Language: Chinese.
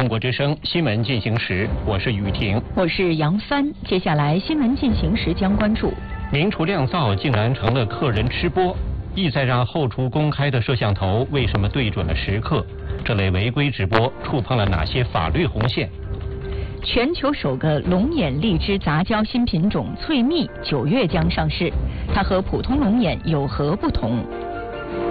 中国之声新闻进行时，我是雨婷， 我是杨帆。接下来新闻进行时将关注： 名厨酿造竟然成了客人吃播，意在让后厨公开的摄像头为什么对准了食客？这类违规直播触碰了哪些法律红线？ 全球首个龙眼荔枝杂交新品种翠蜜9月将上市，它和普通龙眼有何不同？